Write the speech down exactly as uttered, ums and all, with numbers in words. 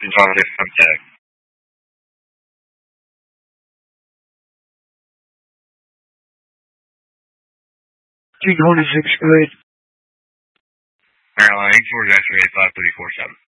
Positive contact. Two going to sixth grade. Maryland, eight four X-ray five three four seven.